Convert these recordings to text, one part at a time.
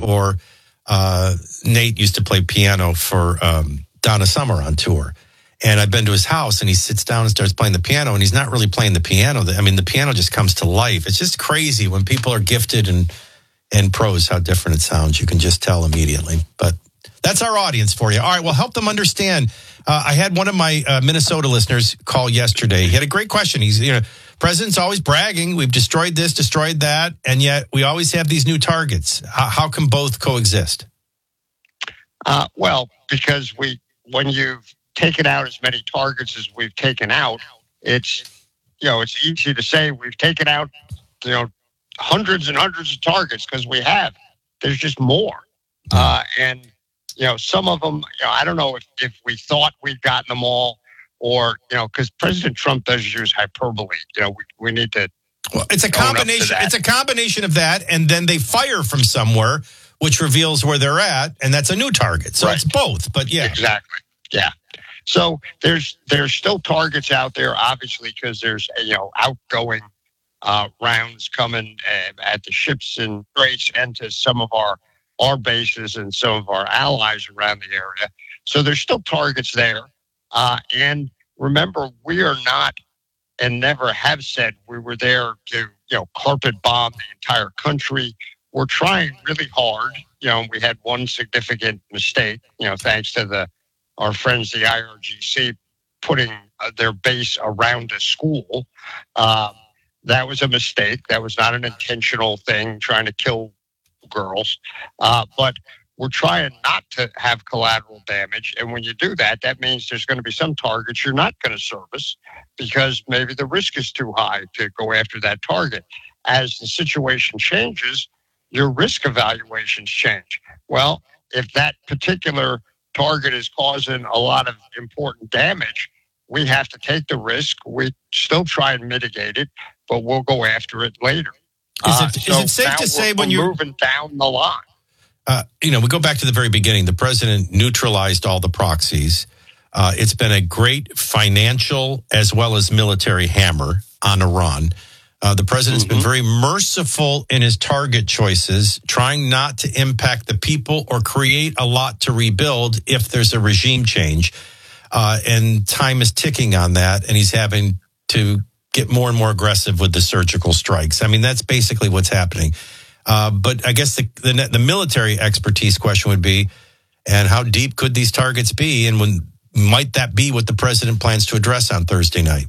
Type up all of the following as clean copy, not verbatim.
or Nate used to play piano for Donna Summer on tour. And I've been to his house, and he sits down and starts playing the piano, and he's not really playing the piano. I mean, the piano just comes to life. It's just crazy when people are gifted and pros, how different it sounds. You can just tell immediately. But that's our audience for you. All right, well, help them understand. I had one of my Minnesota listeners call yesterday. He had a great question. He's, president's always bragging. We've destroyed this, destroyed that, and yet we always have these new targets. How can both coexist? Well, because when you've taken out as many targets as we've taken out, it's easy to say we've taken out, hundreds and hundreds of targets because we have. There's just more. And some of them, I don't know if we thought we'd gotten them all or, because President Trump does use hyperbole. We need to. Well, it's a combination. It's a combination of that. And then they fire from somewhere, which reveals where they're at. And that's a new target. So It's both. But yeah. Exactly. Yeah. So there's still targets out there, obviously, because there's outgoing rounds coming at the ships and straits and to some of our bases and some of our allies around the area. So there's still targets there. And remember, we are not and never have said we were there to carpet bomb the entire country. We're trying really hard. We had one significant mistake. Thanks to our friends, the IRGC, putting their base around a school. That was a mistake. That was not an intentional thing, trying to kill girls. But we're trying not to have collateral damage. And when you do that, that means there's going to be some targets you're not going to service because maybe the risk is too high to go after that target. As the situation changes, your risk evaluations change. Well, if that particular target is causing a lot of important damage, we have to take the risk. We still try and mitigate it, but we'll go after it later. Is it safe to say when you're moving down the line? We go back to the very beginning. The president neutralized all the proxies. It's been a great financial as well as military hammer on Iran. The president's been very merciful in his target choices, trying not to impact the people or create a lot to rebuild if there's a regime change. And time is ticking on that, and he's having to get more and more aggressive with the surgical strikes. I mean, that's basically what's happening. But I guess the military expertise question would be, and how deep could these targets be, and might that be what the president plans to address on Thursday night?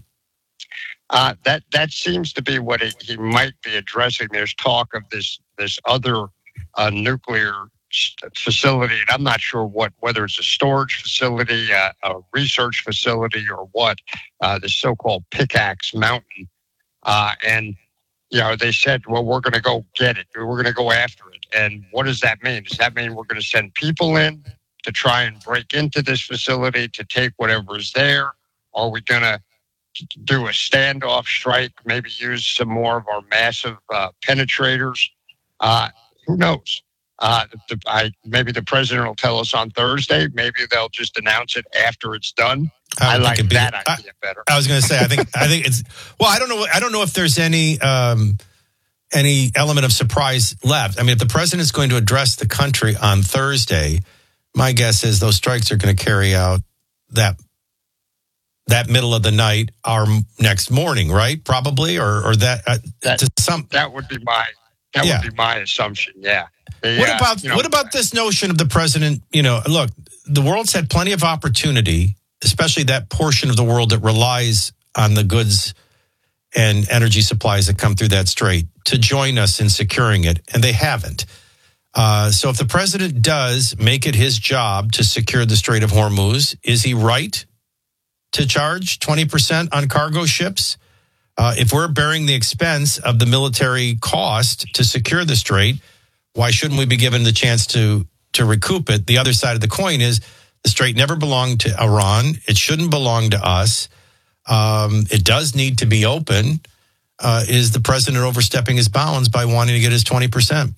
That seems to be what he might be addressing. There's talk of this other nuclear facility, and I'm not sure whether it's a storage facility, a research facility, or what. The so-called Pickaxe Mountain, and they said, well, we're going to go get it. We're going to go after it. And what does that mean? Does that mean we're going to send people in to try and break into this facility to take whatever is there? Are we going to do a standoff strike, maybe use some more of our massive penetrators? Who knows? Maybe the president will tell us on Thursday. Maybe they'll just announce it after it's done. I like that idea better. I was going to say, I think it's. Well, I don't know if there's any element of surprise left. I mean, if the president's going to address the country on Thursday, my guess is those strikes are going to carry out that middle of the night, our next morning, right? Probably, or that to some. That would be my assumption. Yeah. What about this notion of the president? Look, the world's had plenty of opportunity, especially that portion of the world that relies on the goods and energy supplies that come through that strait, to join us in securing it, and they haven't. So if the president does make it his job to secure the Strait of Hormuz, is he right to charge 20% on cargo ships? If we're bearing the expense of the military cost to secure the strait, why shouldn't we be given the chance to recoup it? The other side of the coin is the strait never belonged to Iran. It shouldn't belong to us. It does need to be open. Is the president overstepping his bounds by wanting to get his 20%?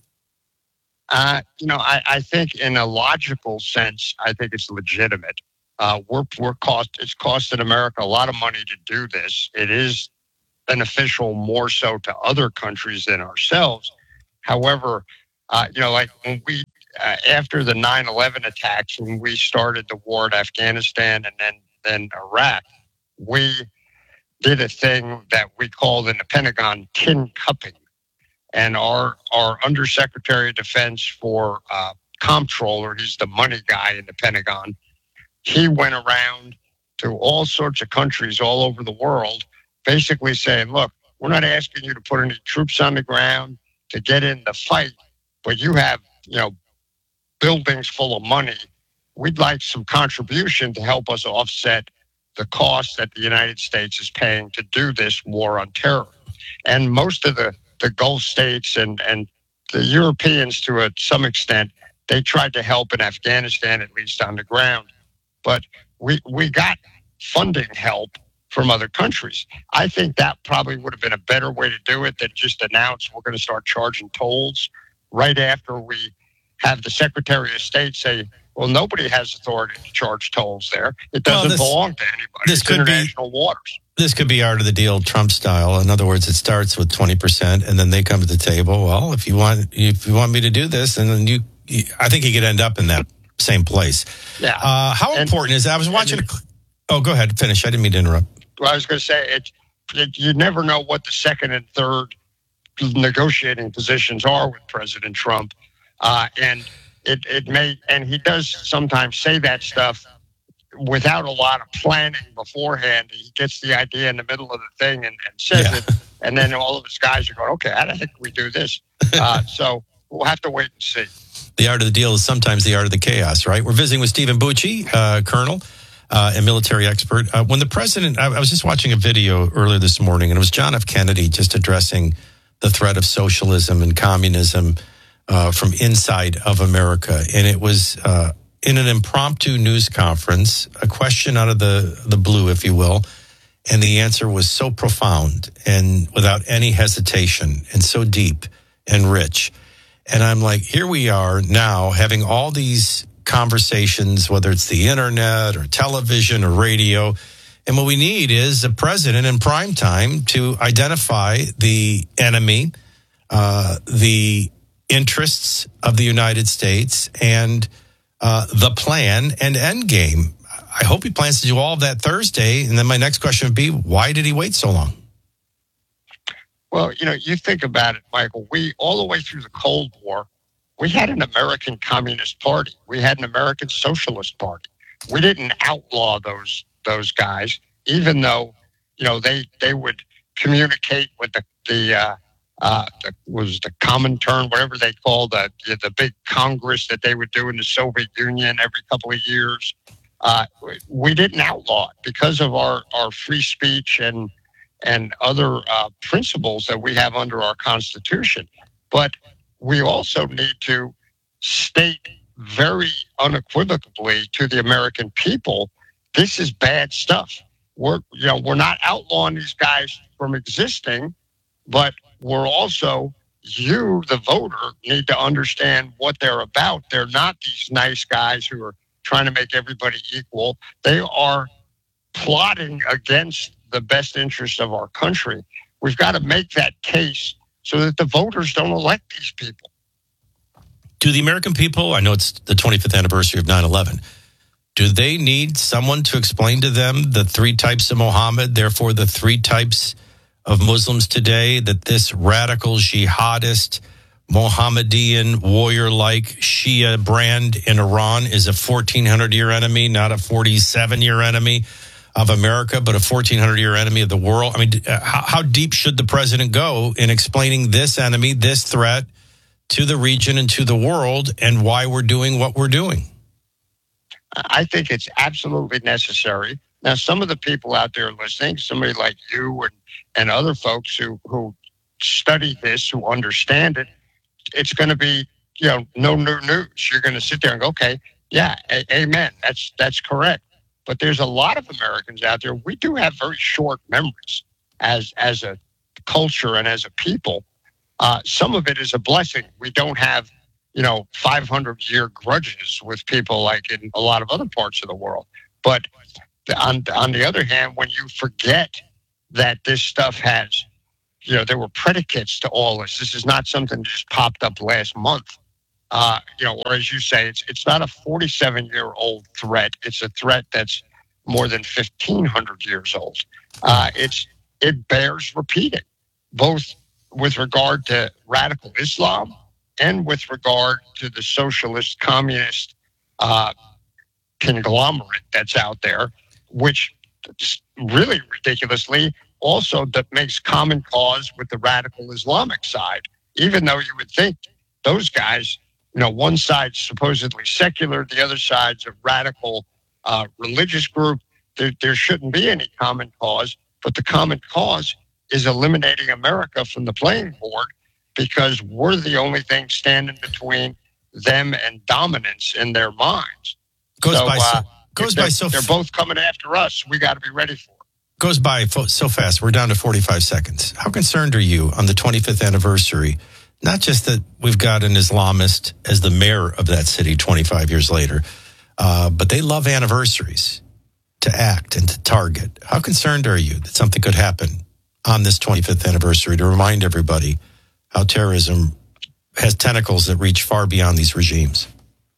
I think in a logical sense, I think it's legitimate. It's costing America a lot of money to do this. It is beneficial more so to other countries than ourselves. However, Like when we, after the 9/11 attacks, when we started the war in Afghanistan and then Iraq, we did a thing that we called in the Pentagon tin cupping. And our Undersecretary of Defense for Comptroller, he's the money guy in the Pentagon, he went around to all sorts of countries all over the world, basically saying, look, we're not asking you to put any troops on the ground to get in the fight, but you have, buildings full of money. We'd like some contribution to help us offset the cost that the United States is paying to do this war on terror. And most of the Gulf states and the Europeans, to some extent, they tried to help in Afghanistan, at least on the ground. But we got funding help from other countries. I think that probably would have been a better way to do it than just announce we're going to start charging tolls right after we have the Secretary of State say, well, nobody has authority to charge tolls there. It doesn't belong to anybody. It's international waters. This could be art of the deal, Trump style. In other words, it starts with 20%, and then they come to the table. Well, if you want me to do this, and then I think he could end up in that same place. Yeah. How important is that? I was watching. Oh, go ahead. Finish. I didn't mean to interrupt. Well, I was going to say you never know what the second and third negotiating positions are with President Trump, and it may, and he does sometimes say that stuff without a lot of planning beforehand. He gets the idea in the middle of the thing and says it, and then all of his guys are going, okay, how the heck do we do this? So we'll have to wait and see. The art of the deal is sometimes the art of the chaos, right? We're visiting with Stephen Bucci, Colonel and military expert. When the president, I was just watching a video earlier this morning, and it was John F. Kennedy just addressing the threat of socialism and communism from inside of America. And it was in an impromptu news conference, a question out of the blue, if you will. And the answer was so profound and without any hesitation and so deep and rich. And I'm like, here we are now having all these conversations, whether it's the internet or television or radio. And what we need is a president in prime time to identify the enemy, the interests of the United States, and the plan and end game. I hope he plans to do all of that Thursday. And then my next question would be, why did he wait so long? Well, you think about it, Michael, we all the way through the Cold War, we had an American Communist Party. We had an American Socialist Party. We didn't outlaw those guys, even though, they would communicate with the Comintern, whatever they called the big Congress that they would do in the Soviet Union every couple of years. We didn't outlaw it because of our free speech and other principles that we have under our Constitution. But we also need to state very unequivocally to the American people, this is bad stuff. We're not outlawing these guys from existing, but we're also, you, the voter, need to understand what they're about. They're not these nice guys who are trying to make everybody equal. They are plotting against the best interest of our country. We've got to make that case so that the voters don't elect these people. Do the American people, I know it's the 25th anniversary of 9/11, do they need someone to explain to them the three types of Muhammad, therefore the three types of Muslims today, that this radical jihadist, Mohammedan, warrior-like Shia brand in Iran is a 1,400-year enemy, not a 47-year enemy of America, but a 1,400-year enemy of the world? I mean, how deep should the president go in explaining this enemy, this threat to the region and to the world, and why we're doing what we're doing? I think it's absolutely necessary. Now, some of the people out there listening, somebody like you and other folks who study this, who understand it, it's going to be, no new news. You're going to sit there and go, okay, yeah, amen. That's correct. But there's a lot of Americans out there. We do have very short memories as a culture and as a people. Some of it is a blessing. We don't have, 500-year grudges with people like in a lot of other parts of the world. But on the other hand, when you forget that this stuff has, there were predicates to all this. This is not something that just popped up last month. or as you say, it's not a 47-year-old threat. It's a threat that's more than 1,500 years old. It bears repeating, both with regard to radical Islam and with regard to the socialist communist conglomerate that's out there, which really ridiculously also that makes common cause with the radical Islamic side, even though you would think those guys, one side's supposedly secular, the other side's a radical religious group. There shouldn't be any common cause, but the common cause is eliminating America from the playing board because we're the only thing standing between them and dominance in their minds. They're both coming after us. We got to be ready for it. Goes by so fast. We're down to 45 seconds. How concerned are you on the 25th anniversary? Not just that we've got an Islamist as the mayor of that city 25 years later, but they love anniversaries to act and to target. How concerned are you that something could happen on this 25th anniversary to remind everybody how terrorism has tentacles that reach far beyond these regimes?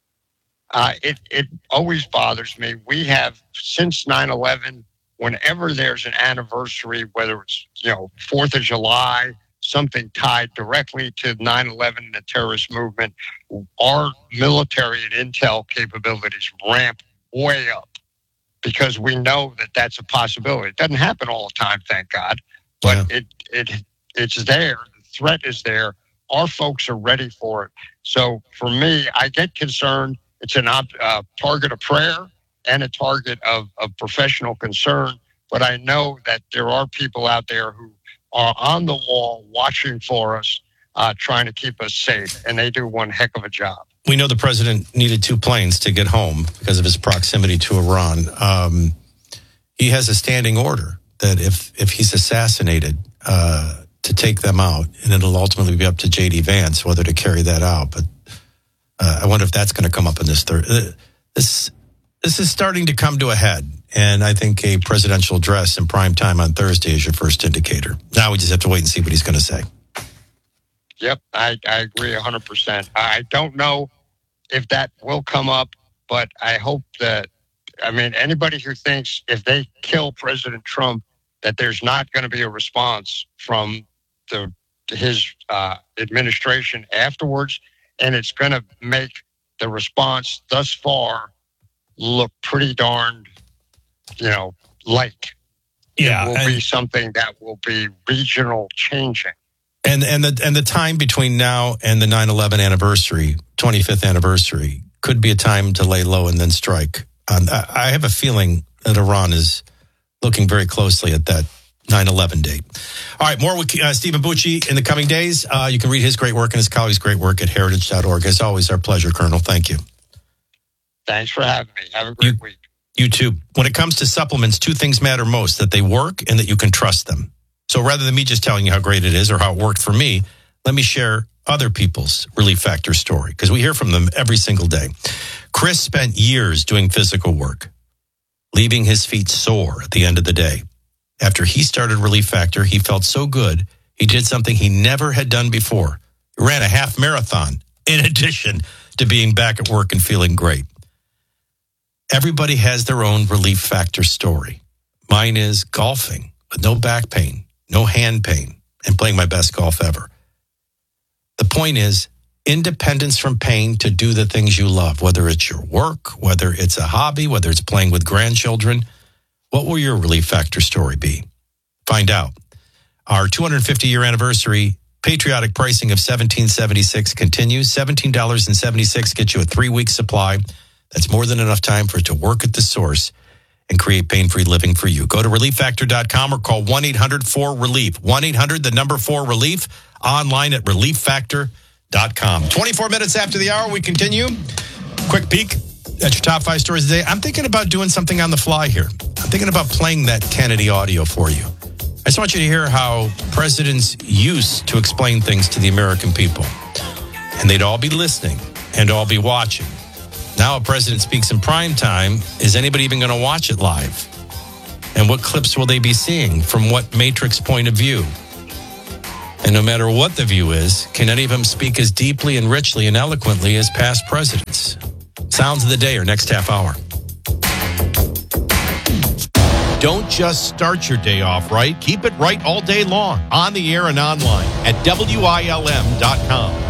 It always bothers me. We have, since 9/11, whenever there's an anniversary, whether it's 4th of July, something tied directly to 9/11 and the terrorist movement, our military and intel capabilities ramp way up because we know that that's a possibility. It doesn't happen all the time, thank God, but it's there. The threat is there. Our folks are ready for it. So for me, I get concerned. It's a target of prayer and a target of professional concern. But I know that there are people out there who are on the wall watching for us, trying to keep us safe. And they do one heck of a job. We know the president needed 2 planes to get home because of his proximity to Iran. He has a standing order that if he's assassinated, to take them out, and it'll ultimately be up to J.D. Vance whether to carry that out. But I wonder if that's going to come up in this third. This is starting to come to a head, and I think a presidential address in prime time on Thursday is your first indicator. Now we just have to wait and see what he's going to say. Yep, I agree 100%. I don't know if that will come up, but I hope that, anybody who thinks if they kill President Trump, that there's not going to be a response from his administration afterwards, and it's going to make the response thus far look pretty darned, light. Yeah, it will be something that will be regional changing. And the time between now and the 9/11 anniversary, 25th anniversary, could be a time to lay low and then strike. I have a feeling that Iran is looking very closely at that 9/11 date. All right, more with Stephen Bucci in the coming days. You can read his great work and his colleagues' great work at heritage.org. As always, our pleasure, Colonel. Thank you. Thanks for having me. Have a great week. You too. When it comes to supplements, 2 things matter most: that they work and that you can trust them. So rather than me just telling you how great it is or how it worked for me, let me share other people's Relief Factor story, because we hear from them every single day. Chris spent years doing physical work, leaving his feet sore at the end of the day. After he started Relief Factor, he felt so good, he did something he never had done before. He ran a half marathon in addition to being back at work and feeling great. Everybody has their own Relief Factor story. Mine is golfing with no back pain, no hand pain, and playing my best golf ever. The point is independence from pain to do the things you love, whether it's your work, whether it's a hobby, whether it's playing with grandchildren. What will your Relief Factor story be? Find out. Our 250-year anniversary patriotic pricing of $17.76 continues. $17.76 gets you a 3-week supply. That's more than enough time for it to work at the source and create pain-free living for you. Go to ReliefFactor.com or call 1-800-4RELIEF. 1-800-4RELIEF. Online at ReliefFactor.com. 24 minutes after the hour, we continue. Quick peek at your top 5 stories today. I'm thinking about doing something on the fly here. I'm thinking about playing that Kennedy audio for you. I just want you to hear how presidents used to explain things to the American people. And they'd all be listening and all be watching. Now a president speaks in prime time. Is anybody even going to watch it live? And what clips will they be seeing? From what Matrix point of view? And no matter what the view is, can any of them speak as deeply and richly and eloquently as past presidents? Sounds of the day or next half hour. Don't just start your day off right. Keep it right all day long, on the air and online at WILM.com.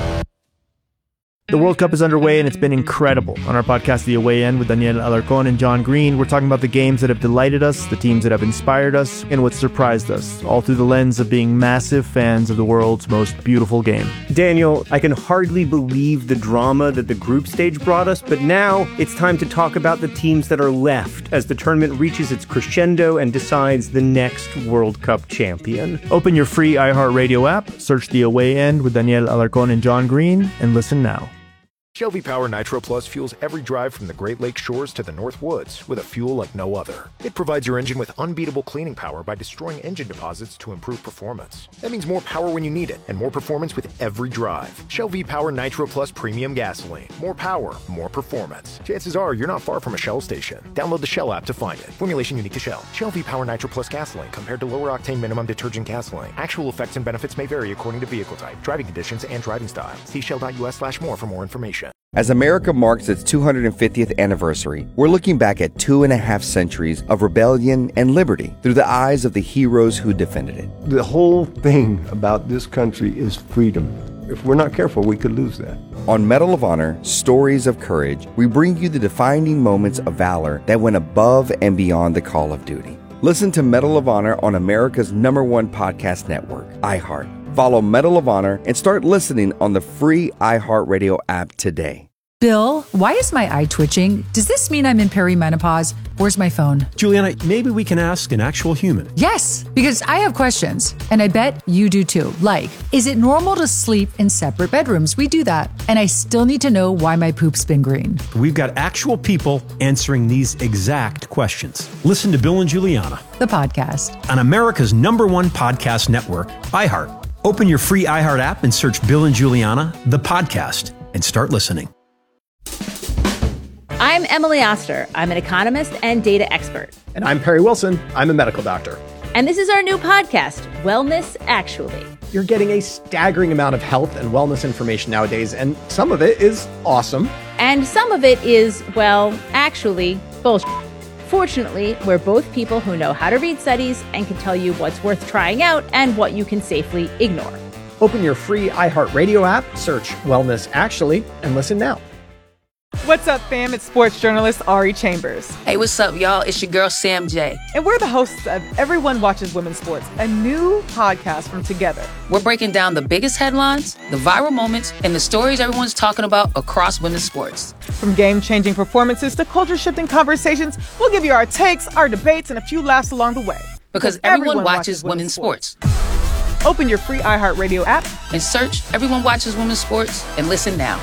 The World Cup is underway, and it's been incredible. On our podcast, The Away End, with Daniel Alarcón and John Green, we're talking about the games that have delighted us, the teams that have inspired us, and what surprised us, all through the lens of being massive fans of the world's most beautiful game. Daniel, I can hardly believe the drama that the group stage brought us, but now it's time to talk about the teams that are left as the tournament reaches its crescendo and decides the next World Cup champion. Open your free iHeartRadio app, search The Away End with Daniel Alarcón and John Green, and listen now. Shell V-Power Nitro Plus fuels every drive from the Great Lakes shores to the North Woods with a fuel like no other. It provides your engine with unbeatable cleaning power by destroying engine deposits to improve performance. That means more power when you need it, and more performance with every drive. Shell V-Power Nitro Plus Premium Gasoline. More power, more performance. Chances are you're not far from a Shell station. Download the Shell app to find it. Formulation unique to Shell. Shell V-Power Nitro Plus Gasoline compared to lower octane minimum detergent gasoline. Actual effects and benefits may vary according to vehicle type, driving conditions, and driving style. See shell.us/more for more information. As America marks its 250th anniversary, we're looking back at 2.5 centuries of rebellion and liberty through the eyes of the heroes who defended it. The whole thing about this country is freedom. If we're not careful, we could lose that. On Medal of Honor, Stories of Courage, we bring you the defining moments of valor that went above and beyond the call of duty. Listen to Medal of Honor on America's #1 podcast network, iHeart. Follow Medal of Honor and start listening on the free iHeartRadio app today. Bill, why is my eye twitching? Does this mean I'm in perimenopause? Where's my phone? Juliana, maybe we can ask an actual human. Yes, because I have questions, and I bet you do too. Like, is it normal to sleep in separate bedrooms? We do that. And I still need to know why my poop's been green. We've got actual people answering these exact questions. Listen to Bill and Juliana, the podcast, on America's #1 podcast network, iHeart. Open your free iHeart app and search Bill and Juliana, the podcast, and start listening. I'm Emily Oster. I'm an economist and data expert. And I'm Perry Wilson. I'm a medical doctor. And this is our new podcast, Wellness Actually. You're getting a staggering amount of health and wellness information nowadays, and some of it is awesome. And some of it is, well, actually, bullshit. Fortunately, we're both people who know how to read studies and can tell you what's worth trying out and what you can safely ignore. Open your free iHeartRadio app, search Wellness Actually, and listen now. What's up, fam? It's sports journalist Ari Chambers. Hey, what's up, y'all? It's your girl, Sam J. And we're the hosts of Everyone Watches Women's Sports, a new podcast from Together. We're breaking down the biggest headlines, the viral moments, and the stories everyone's talking about across women's sports. From game-changing performances to culture-shifting conversations, we'll give you our takes, our debates, and a few laughs along the way. Because everyone watches women's sports. Open your free iHeartRadio app and search Everyone Watches Women's Sports and listen now.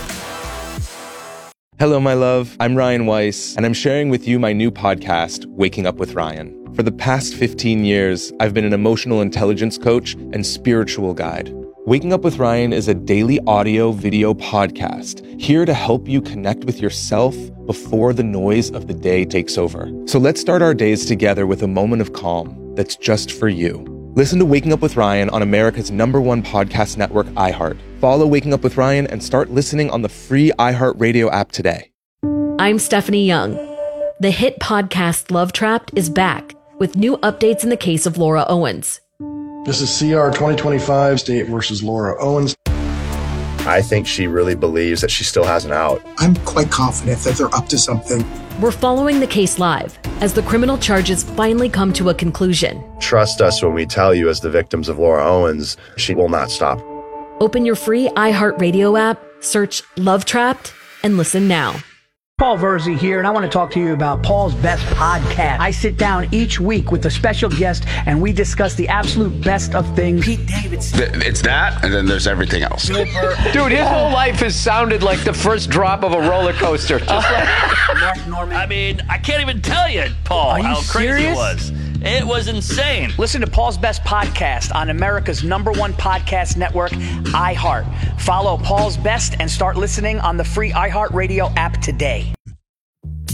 Hello, my love. I'm Ryan Weiss, and I'm sharing with you my new podcast, Waking Up with Ryan. For the past 15 years, I've been an emotional intelligence coach and spiritual guide. Waking Up with Ryan is a daily audio-video podcast here to help you connect with yourself before the noise of the day takes over. So let's start our days together with a moment of calm that's just for you. Listen to Waking Up with Ryan on America's #1 podcast network, iHeart. Follow Waking Up with Ryan and start listening on the free iHeartRadio app today. I'm Stephanie Young. The hit podcast Love Trapped is back with new updates in the case of Laura Owens. This is CR 2025, State versus Laura Owens. I think she really believes that she still has an out. I'm quite confident that they're up to something. We're following the case live as the criminal charges finally come to a conclusion. Trust us when we tell you, as the victims of Laura Owens, she will not stop. Open your free iHeartRadio app, search Love Trapped, and listen now. Paul Verzi here, and I want to talk to you about Paul's Best Podcast. I sit down each week with a special guest, and we discuss the absolute best of things. Pete Davidson. It's that, and then there's everything else. Dude, his whole life has sounded like the first drop of a roller coaster. Just like Mark Norman. I mean, I can't even tell you, Paul, how crazy it was. It was insane. Listen to Paul's Best Podcast on America's #1 podcast network, iHeart. Follow Paul's Best and start listening on the free iHeartRadio app today.